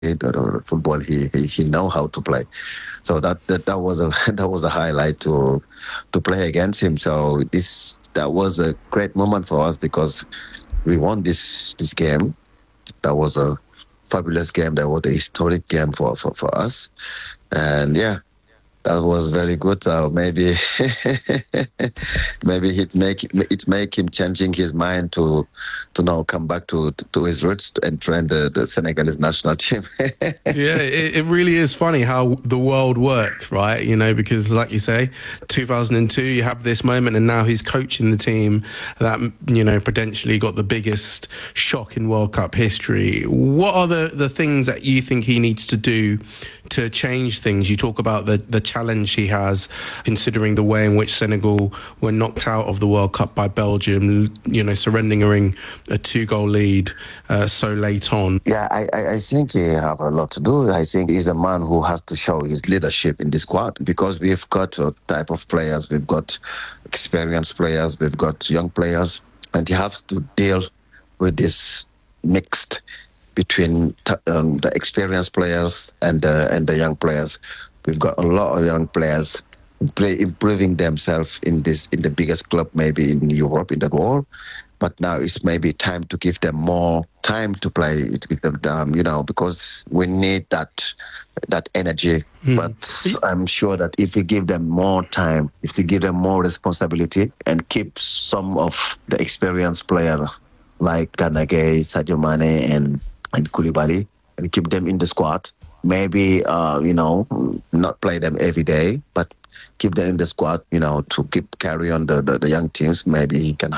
the football he know how to play. So that was a that was a highlight to play against him. So that was a great moment for us because we won this game. That was a fabulous game. That was a historic game for us, and yeah. That was very good. Maybe it make him changing his mind to now come back to his roots and train the Senegalese national team. Yeah, it really is funny how the world works, right? You know, because like you say, 2002, you have this moment, and now he's coaching the team that, you know, potentially got the biggest shock in World Cup history. What are the things that you think he needs to do to change things? You talk about the challenge he has, considering the way in which Senegal were knocked out of the World Cup by Belgium, you know, surrendering a 2-goal lead so late on. Yeah, I think he have a lot to do. I think he's a man who has to show his leadership in the squad, because we've got a type of players. We've got experienced players, we've got young players, and you have to deal with this mixed between the experienced players and the young players. We've got a lot of young players improving themselves in the biggest club maybe in Europe, in the world. But now it's maybe time to give them more time to play with them, you know, because we need that energy. But I'm sure that if we give them more time, if we give them more responsibility and keep some of the experienced players like Gana Gueye, Sadio Mane and Koulibaly, and keep them in the squad. Maybe, you know, not play them every day, but keep them in the squad, you know, to carry on the young teams. Maybe he can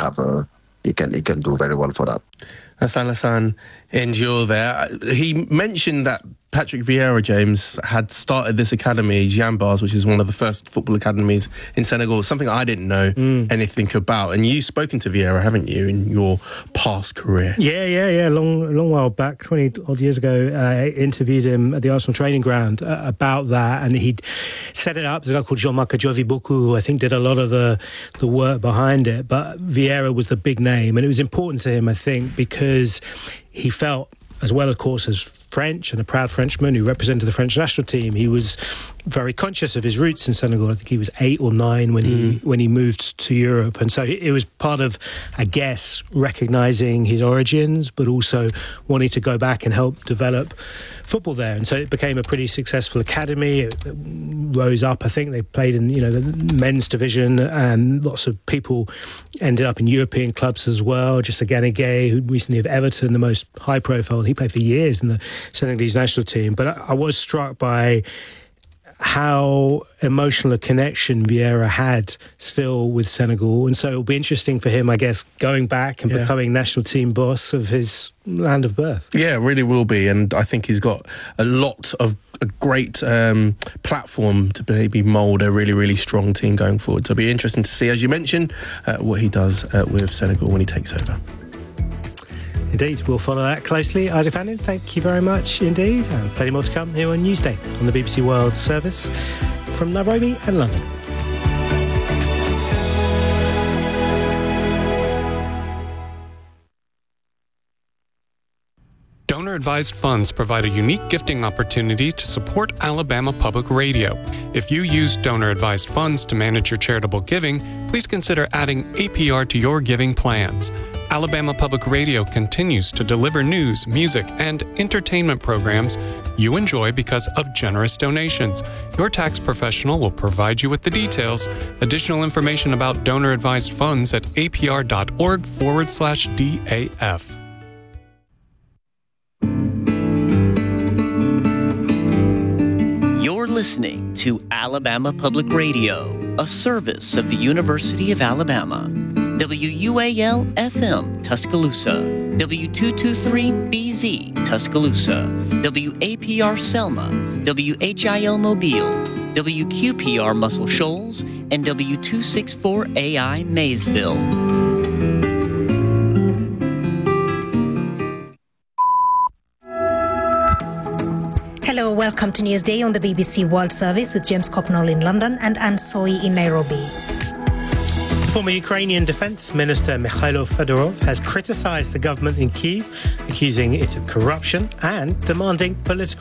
do very well for that. That's Alassane N'Dione there. He mentioned that Patrick Vieira, James, had started this academy, Jambars, which is one of the first football academies in Senegal, something I didn't know anything about. And you've spoken to Vieira, haven't you, in your past career? Yeah. Long while back, 20-odd years ago, I interviewed him at the Arsenal training ground about that. And he'd set it up. There's a guy called Jean-Marc Adjovi-Boku, who I think did a lot of the work behind it. But Vieira was the big name. And it was important to him, I think, because he felt, as well, of course, as French and a proud Frenchman who represented the French national team, he was very conscious of his roots in Senegal. I think he was 8 or 9 when he moved to Europe, and so it was part of, I guess, recognising his origins, but also wanting to go back and help develop football there. And so it became a pretty successful academy. It rose up. I think they played in, you know, the men's division, and lots of people ended up in European clubs as well. Just Gana Gueye, who recently of Everton, the most high profile, and he played for years in the Senegalese national team. But I was struck by how emotional a connection Vieira had still with Senegal, and so it'll be interesting for him, I guess, going back and becoming national team boss of his land of birth. Yeah, it really will be, and I think he's got a lot of a great platform to maybe mould a really, really strong team going forward. So it'll be interesting to see, as you mentioned, what he does with Senegal when he takes over. Indeed, we'll follow that closely. Isaac Fannin, thank you very much indeed. And plenty more to come here on Newsday on the BBC World Service from Nairobi and London. Donor-advised funds provide a unique gifting opportunity to support Alabama Public Radio. If you use donor-advised funds to manage your charitable giving, please consider adding APR to your giving plans. Alabama Public Radio continues to deliver news, music, and entertainment programs you enjoy because of generous donations. Your tax professional will provide you with the details. Additional information about donor-advised funds at apr.org/DAF. You're listening to Alabama Public Radio, a service of the University of Alabama. WUAL-FM Tuscaloosa, W223BZ Tuscaloosa, WAPR Selma, WHIL Mobile, WQPR Muscle Shoals, and W264AI Maysville. Hello, welcome to Newsday on the BBC World Service with James Copnall in London and Anne Soy in Nairobi. Former Ukrainian Defense Minister Mikhailo Fedorov has criticized the government in Kyiv, accusing it of corruption and demanding political